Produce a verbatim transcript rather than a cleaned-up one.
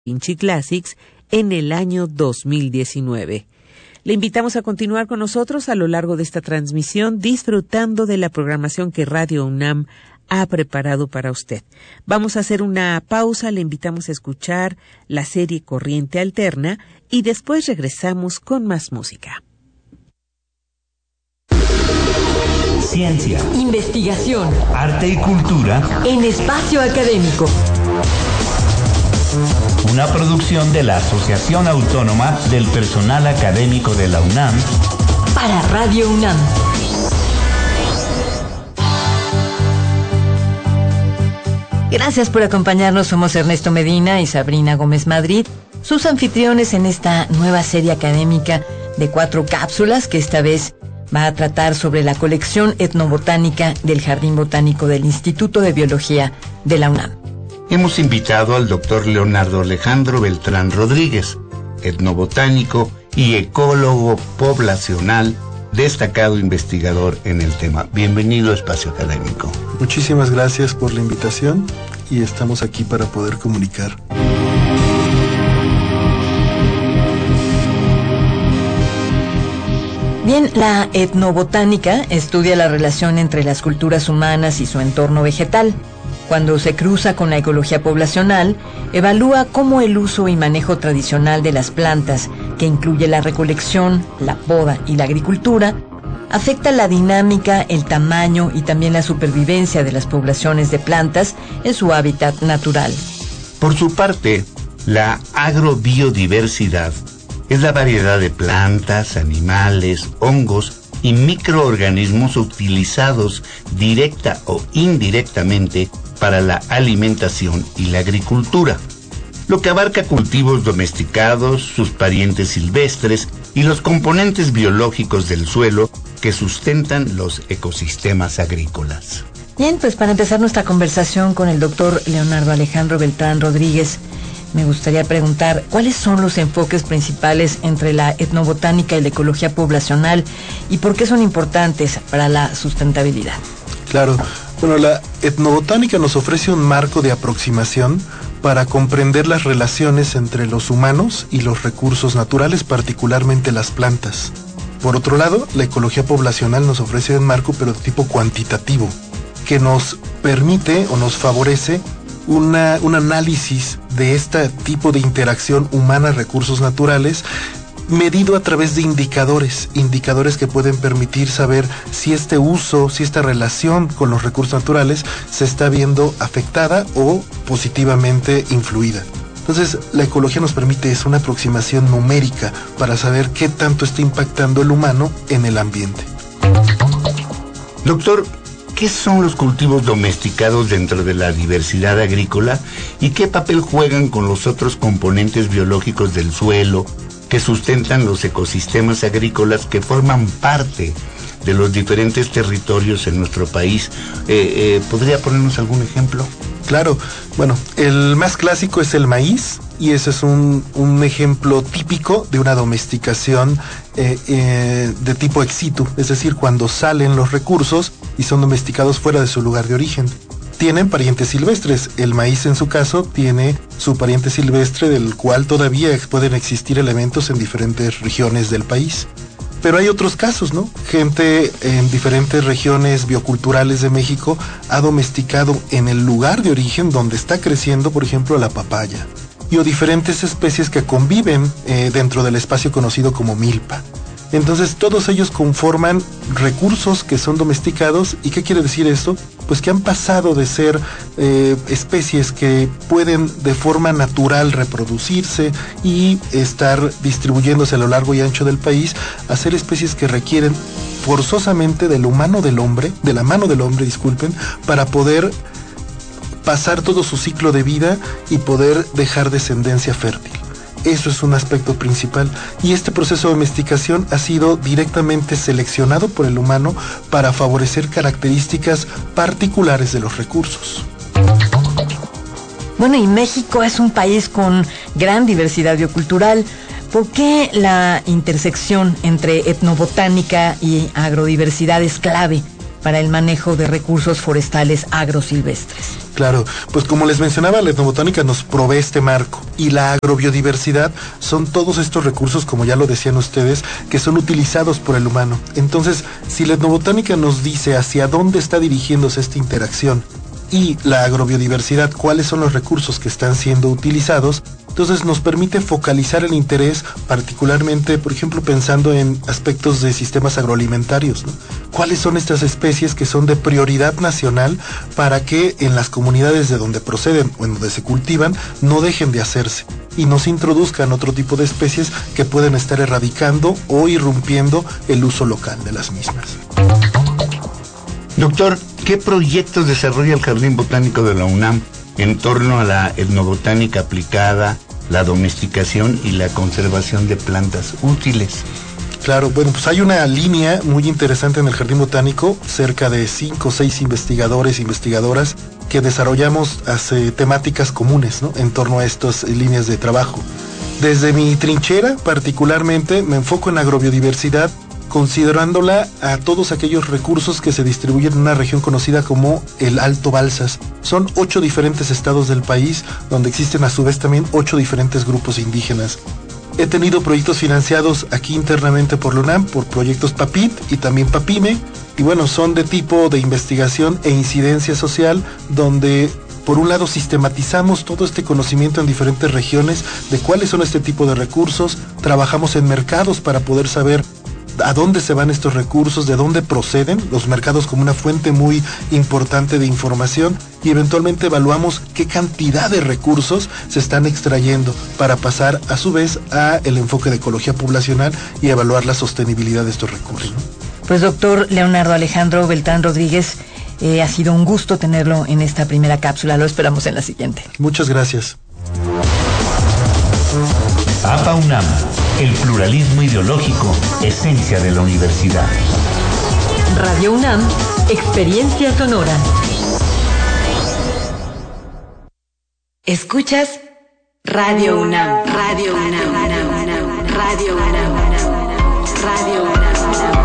Vinci Classics en el año dos mil diecinueve. Le invitamos a continuar con nosotros a lo largo de esta transmisión, disfrutando de la programación que Radio UNAM ha preparado para usted. Vamos a hacer una pausa, le invitamos a escuchar la serie Corriente Alterna y después regresamos con más música. Ciencia, investigación, arte y cultura en espacio académico. Una producción de la Asociación Autónoma del Personal Académico de la UNAM para Radio UNAM. Gracias por acompañarnos. Somos Ernesto Medina y Sabrina Gómez Madrid, sus anfitriones en esta nueva serie académica de cuatro cápsulas que esta vez va a tratar sobre la colección etnobotánica del Jardín Botánico del Instituto de Biología de la UNAM. Hemos invitado al doctor Leonardo Alejandro Beltrán Rodríguez, etnobotánico y ecólogo poblacional, destacado investigador en el tema. Bienvenido a Espacio Académico. Muchísimas gracias por la invitación y estamos aquí para poder comunicar. Bien, la etnobotánica estudia la relación entre las culturas humanas y su entorno vegetal. Cuando se cruza con la ecología poblacional, evalúa cómo el uso y manejo tradicional de las plantas, que incluye la recolección, la poda y la agricultura, afecta la dinámica, el tamaño y también la supervivencia de las poblaciones de plantas en su hábitat natural. Por su parte, la agrobiodiversidad es la variedad de plantas, animales, hongos y microorganismos utilizados directa o indirectamente para la alimentación y la agricultura, lo que abarca cultivos domesticados, sus parientes silvestres y los componentes biológicos del suelo que sustentan los ecosistemas agrícolas. Bien, pues para empezar nuestra conversación con el doctor Leonardo Alejandro Beltrán Rodríguez, me gustaría preguntar, ¿cuáles son los enfoques principales entre la etnobotánica y la ecología poblacional y por qué son importantes para la sustentabilidad? Claro, bueno, la etnobotánica nos ofrece un marco de aproximación para comprender las relaciones entre los humanos y los recursos naturales, particularmente las plantas. Por otro lado, la ecología poblacional nos ofrece un marco, pero de tipo cuantitativo, que nos permite o nos favorece Una, un análisis de este tipo de interacción humana-recursos naturales medido a través de indicadores, indicadores que pueden permitir saber si este uso, si esta relación con los recursos naturales se está viendo afectada o positivamente influida. Entonces, la ecología nos permite es una aproximación numérica para saber qué tanto está impactando el humano en el ambiente. Doctor, ¿qué son los cultivos domesticados dentro de la diversidad agrícola y qué papel juegan con los otros componentes biológicos del suelo que sustentan los ecosistemas agrícolas que forman parte de los diferentes territorios en nuestro país? Eh, eh, ¿Podría ponernos algún ejemplo? Claro, bueno, el más clásico es el maíz y ese es un, un ejemplo típico de una domesticación eh, eh, de tipo ex situ, es decir, cuando salen los recursos y son domesticados fuera de su lugar de origen. Tienen parientes silvestres, el maíz en su caso tiene su pariente silvestre del cual todavía pueden existir elementos en diferentes regiones del país. Pero hay otros casos, ¿no? Gente en diferentes regiones bioculturales de México ha domesticado en el lugar de origen donde está creciendo, por ejemplo, la papaya, y o diferentes especies que conviven eh, dentro del espacio conocido como milpa. Entonces todos ellos conforman recursos que son domesticados. ¿Y qué quiere decir esto? Pues que han pasado de ser eh, especies que pueden de forma natural reproducirse y estar distribuyéndose a lo largo y ancho del país a ser especies que requieren forzosamente del humano del hombre, de la mano del hombre, disculpen, para poder pasar todo su ciclo de vida y poder dejar descendencia fértil. Eso es un aspecto principal y este proceso de domesticación ha sido directamente seleccionado por el humano para favorecer características particulares de los recursos. Bueno, y México es un país con gran diversidad biocultural. ¿Por qué la intersección entre etnobotánica y agrodiversidad es clave para el manejo de recursos forestales agrosilvestres? Claro, pues como les mencionaba, la etnobotánica nos provee este marco y la agrobiodiversidad son todos estos recursos, como ya lo decían ustedes, que son utilizados por el humano. Entonces, si la etnobotánica nos dice hacia dónde está dirigiéndose esta interacción y la agrobiodiversidad, cuáles son los recursos que están siendo utilizados, entonces nos permite focalizar el interés, particularmente, por ejemplo, pensando en aspectos de sistemas agroalimentarios, ¿no? ¿Cuáles son estas especies que son de prioridad nacional para que en las comunidades de donde proceden o en donde se cultivan no dejen de hacerse y no se introduzcan otro tipo de especies que pueden estar erradicando o irrumpiendo el uso local de las mismas? Doctor, ¿qué proyectos desarrolla el Jardín Botánico de la UNAM en torno a la etnobotánica aplicada, la domesticación y la conservación de plantas útiles? Claro, bueno, pues hay una línea muy interesante en el Jardín Botánico, cerca de cinco o seis investigadores e investigadoras que desarrollamos hace temáticas comunes, ¿no?, en torno a estas líneas de trabajo. Desde mi trinchera, particularmente, me enfoco en agrobiodiversidad, considerándola a todos aquellos recursos que se distribuyen en una región conocida como el Alto Balsas. Son ocho diferentes estados del país, donde existen a su vez también ocho diferentes grupos indígenas. He tenido proyectos financiados aquí internamente por la UNAM, por proyectos PAPIT y también PAPIME, y bueno, son de tipo de investigación e incidencia social, donde por un lado sistematizamos todo este conocimiento en diferentes regiones de cuáles son este tipo de recursos, trabajamos en mercados para poder saber a dónde se van estos recursos, de dónde proceden, los mercados como una fuente muy importante de información, y eventualmente evaluamos qué cantidad de recursos se están extrayendo para pasar a su vez a el enfoque de ecología poblacional y evaluar la sostenibilidad de estos recursos. Pues doctor Leonardo Alejandro Beltrán Rodríguez, eh, ha sido un gusto tenerlo en esta primera cápsula, lo esperamos en la siguiente. Muchas gracias. APA UNAM, el pluralismo ideológico, esencia de la universidad. Radio UNAM, experiencia sonora. Escuchas Radio UNAM, Radio UNAM, Radio UNAM, Radio UNAM, Radio UNAM.